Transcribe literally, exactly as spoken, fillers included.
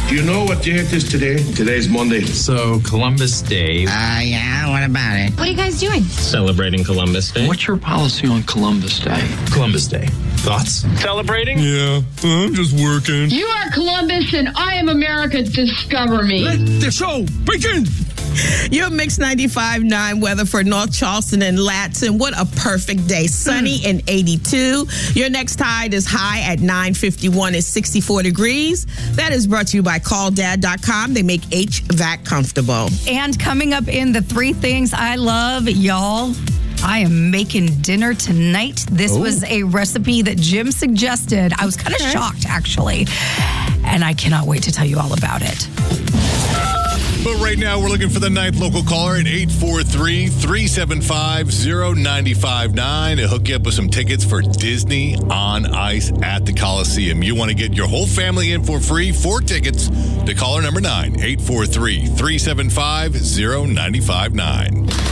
Do you know what day it is today? Today's Monday. So, Columbus Day. Uh, yeah, what about it? What are you guys doing? Celebrating Columbus Day. What's your policy on Columbus Day? Columbus Day. Thoughts? Celebrating? Yeah, I'm just working. You are Columbus and I am America. Discover me. Let the show begin. Your Mix ninety-five point nine weather for North Charleston and Latson. What a perfect day. Sunny and eighty-two. Your next tide is high at nine fifty-one and sixty-four degrees. That is brought to you by call dad dot com. They make H V A C comfortable. And coming up in the three things I love, y'all, I am making dinner tonight. This Ooh. was a recipe that Jim suggested. I was kind of okay. shocked, actually. And I cannot wait to tell you all about it. But right now, we're looking for the ninth local caller at eight four three, three seven five, zero nine five nine to hook you up with some tickets for Disney on Ice at the Coliseum. You want to get your whole family in for free, four tickets to caller number nine, eight four three, three seven five, zero nine five nine.